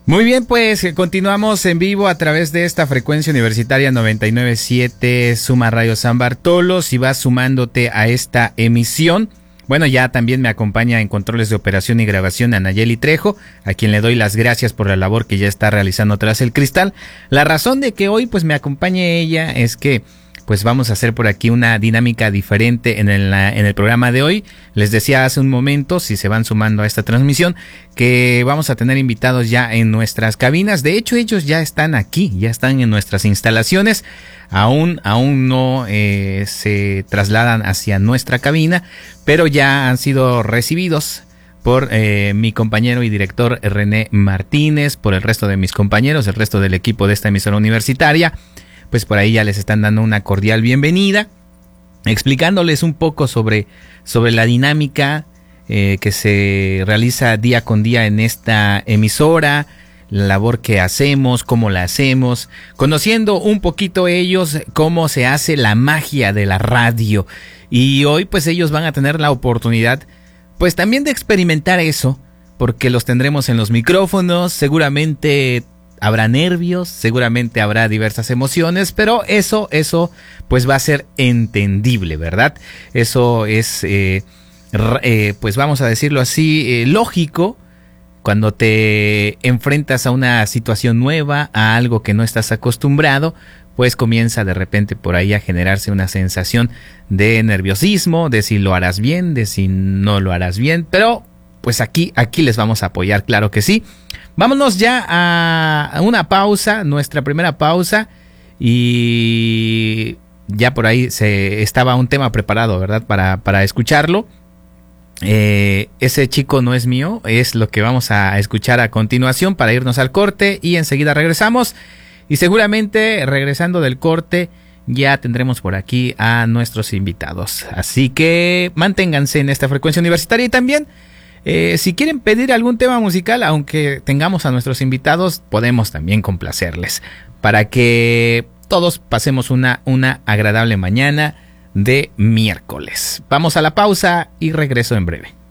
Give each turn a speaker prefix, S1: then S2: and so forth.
S1: Muy bien, pues continuamos en vivo a través de esta frecuencia universitaria 99.7 Suma Radio San Bartolo. Si vas sumándote a esta emisión, bueno, ya también me acompaña en controles de operación y grabación a Nayeli Trejo, a quien le doy las gracias por la labor que ya está realizando tras el cristal. La razón de que hoy pues me acompañe ella es que pues vamos a hacer por aquí una dinámica diferente en el programa de hoy. Les decía hace un momento, si se van sumando a esta transmisión, que vamos a tener invitados ya en nuestras cabinas. De hecho, ellos ya están aquí, ya están en nuestras instalaciones. Aún no se trasladan hacia nuestra cabina, pero ya han sido recibidos por mi compañero y director René Martínez, por el resto de mis compañeros, el resto del equipo de esta emisora universitaria. Pues por ahí ya les están dando una cordial bienvenida, explicándoles un poco sobre la dinámica que se realiza día con día en esta emisora, la labor que hacemos, cómo la hacemos, conociendo un poquito ellos cómo se hace la magia de la radio. Y hoy pues ellos van a tener la oportunidad pues también de experimentar eso, porque los tendremos en los micrófonos, seguramente habrá nervios, seguramente habrá diversas emociones, pero eso pues va a ser entendible, ¿verdad? Eso es, pues vamos a decirlo así, lógico cuando te enfrentas a una situación nueva, a algo que no estás acostumbrado, pues comienza de repente por ahí a generarse una sensación de nerviosismo, de si lo harás bien, de si no lo harás bien, pero pues aquí les vamos a apoyar, claro que sí. Vámonos ya a una pausa, nuestra primera pausa, y ya por ahí estaba un tema preparado, ¿verdad? Para escucharlo. Ese chico no es mío, es lo que vamos a escuchar a continuación para irnos al corte y enseguida regresamos. Y seguramente regresando del corte ya tendremos por aquí a nuestros invitados. Así que manténganse en esta frecuencia universitaria y también si quieren pedir algún tema musical, aunque tengamos a nuestros invitados, podemos también complacerles para que todos pasemos una agradable mañana de miércoles. Vamos a la pausa y regreso en breve.